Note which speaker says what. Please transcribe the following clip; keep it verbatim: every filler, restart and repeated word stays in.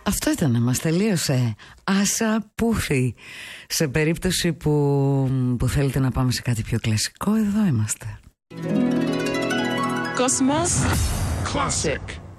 Speaker 1: Αυτό ήταν, μας τελείωσε. Άσα Πούφη. Σε περίπτωση που, που θέλετε να πάμε σε κάτι πιο κλασικό, εδώ είμαστε.
Speaker 2: Cosmos Classic.